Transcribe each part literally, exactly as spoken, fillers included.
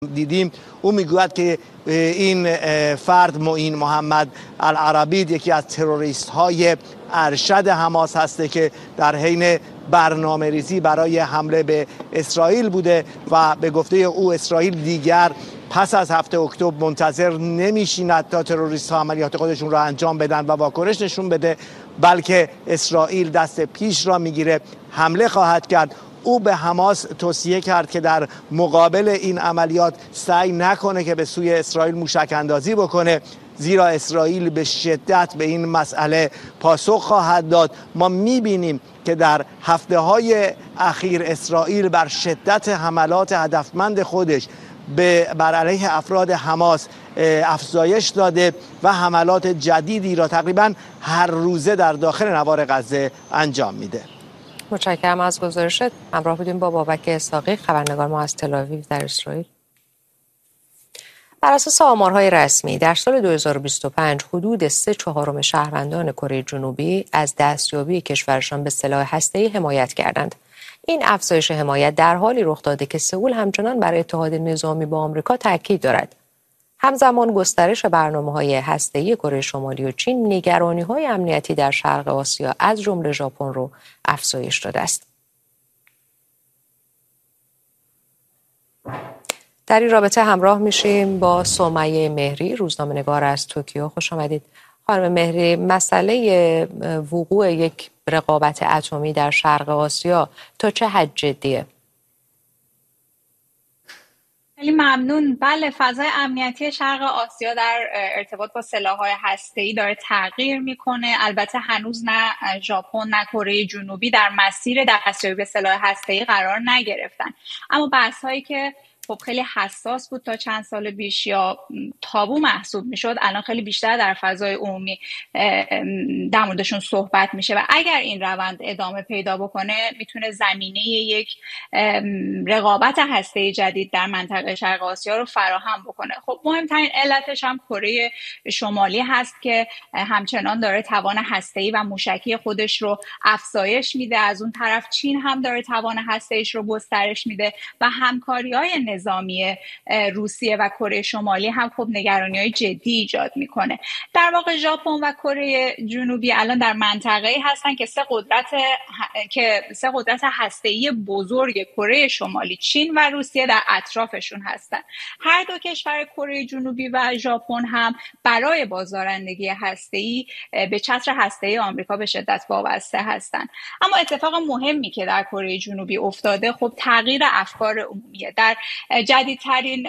دیدیم او میگوید که این فرد معین محمد العربید یکی از تروریست های ارشد حماس هسته که در حین برنامه ریزی برای حمله به اسرائیل بوده و به گفته او اسرائیل دیگر پس از هفته اکتبر منتظر نمیشیند تا تروریست ها عملیات خودشون را انجام بدن و واکنش نشون بده، بلکه اسرائیل دست پیش را میگیره، حمله خواهد کرد. او به حماس توصیه کرد که در مقابل این عملیات سعی نکنه که به سوی اسرائیل موشک اندازی بکنه، زیرا اسرائیل به شدت به این مسئله پاسخ خواهد داد. ما میبینیم که در هفته های اخیر اسرائیل بر شدت حملات هدفمند خودش به بر علیه افراد حماس افزایش داده و حملات جدیدی را تقریبا هر روزه در داخل نوار غزه انجام میده. متشکرم از گزارشت. همراه بودیم با بابک اسحاقی، خبرنگار ما از تل آویو در اسرائیل. بر اساس آمارهای رسمی در سال دو هزار و بیست و پنج حدود سه چهارم شهروندان کره جنوبی از دستیابی کشورشان به سلاح هسته‌ای حمایت کردند. این افزایش حمایت در حالی رخ داده که سئول همچنان بر اتحاد نظامی با آمریکا تاکید دارد. همزمان گسترش برنامه‌های هسته‌ای کره شمالی و چین نگرانی‌های امنیتی در شرق آسیا از جمله ژاپن رو افزایش داده است. در این رابطه همراه میشیم با سمیه مهری، روزنامه‌نگار از توکیو. خوش آمدید خانم مهری. مسئله وقوع یک رقابت اتمی در شرق آسیا تا چه حد جدیه؟ خیلی ممنون. بله، فضای امنیتی شرق آسیا در ارتباط با سلاح‌های هسته‌ای داره تغییر میکنه. البته هنوز نه ژاپن نه کره جنوبی در مسیر دستیابی به سلاح هسته‌ای قرار نگرفتن، اما بحث‌هایی که خب خیلی حساس بود تا چند سال پیش یا تابو محسوب میشد، الان خیلی بیشتر در فضای عمومی در موردشون صحبت میشه و اگر این روند ادامه پیدا بکنه میتونه زمینه یک رقابت هسته‌ای جدید در منطقه شرق آسیا رو فراهم بکنه. خب مهمترین علتش هم کره شمالی هست که همچنان داره توان هسته‌ای و موشکی خودش رو افزایش میده. از اون طرف چین هم داره توان هسته‌ایش رو گسترش میده و همکاری‌های نظامی روسیه و کره شمالی هم خب نگرانی‌های جدی ایجاد میکنه. در واقع ژاپن و کره جنوبی الان در منطقه‌ای هستن که سه قدرت که سه قدرت هسته‌ای بزرگ کره شمالی، چین و روسیه در اطرافشون هستن. هر دو کشور کره جنوبی و ژاپن هم برای بازدارندگی هسته‌ای به چتر هسته‌ای آمریکا به شدت وابسته هستن. اما اتفاق مهمی که در کره جنوبی افتاده خب تغییر افکار عمومیه. در جدیدترین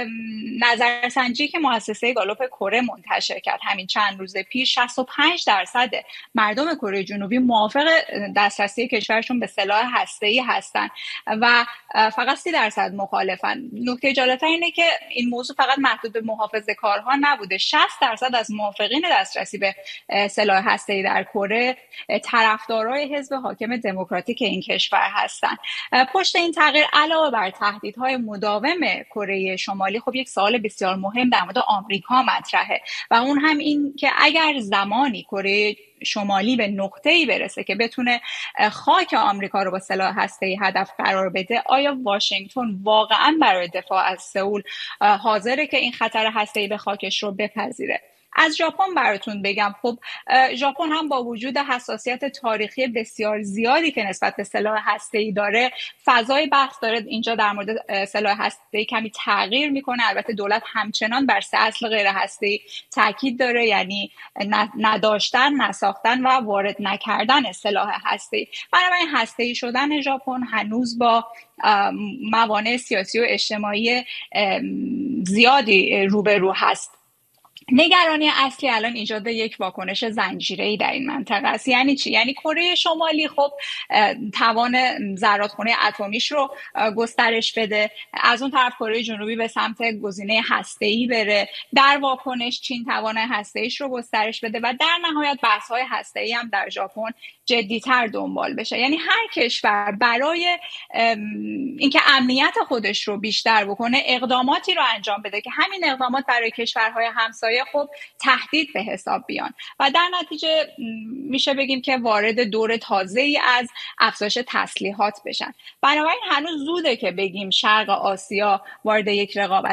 نظرسنجی که مؤسسه گالوپ کره منتشر کرد همین چند روز پیش، شصت و پنج درصد مردم کره جنوبی موافق دسترسی کشورشون به سلاح هسته‌ای هستن و فقط سی درصد مخالفن. نکته جالب‌تر اینه که این موضوع فقط محدود به محافظه‌کارها نبوده. شصت درصد از موافقین دسترسی به سلاح هسته‌ای در کره طرفدارای حزب حاکم دموکراتیک این کشور هستن. پشت این تغییر علاوه بر تهدیدهای مداوم کره شمالی خب یک سوال بسیار مهم در مورد آمریکا مطرحه و اون هم این که اگر زمانی کره شمالی به نقطه‌ای برسه که بتونه خاک آمریکا رو با سلاح هسته‌ای هدف قرار بده، آیا واشنگتن واقعاً برای دفاع از سئول حاضره که این خطر هسته‌ای به خاکش رو بپذیره؟ از ژاپن براتون بگم، خب ژاپن هم با وجود حساسیت تاریخی بسیار زیادی که نسبت به سلاح هسته‌ای داره، فضای بحث داره اینجا در مورد سلاح هسته‌ای کمی تغییر میکنه. البته دولت همچنان بر سه اصل غیر هسته‌ای تاکید داره، یعنی نداشتن، نساختن و وارد نکردن سلاح هسته‌ای. بنابراین هسته‌ای شدن ژاپن هنوز با موانع سیاسی و اجتماعی زیادی روبرو هست. نگرانی اصلی الان ایجاد یک واکنش زنجیره‌ای در این منطقه است. یعنی چی؟ یعنی کره شمالی خب توان ذراتخانه اتمیش رو گسترش بده، از اون طرف کره جنوبی به سمت گزینه هسته‌ای بره، در واکنش چین توان هسته‌ایش رو گسترش بده و در نهایت بحث‌های هسته‌ای هم در ژاپن جدی‌تر دنبال بشه. یعنی هر کشور برای اینکه امنیت خودش رو بیشتر بکنه اقداماتی رو انجام بده که همین اقدامات برای کشورهای همسایه آسیای خب تهدید به حساب بیان و در نتیجه میشه بگیم که وارد دور تازه‌ای از افزایش تسلیحات بشن. بنابراین هنوز زوده که بگیم شرق آسیا وارد یک رقابت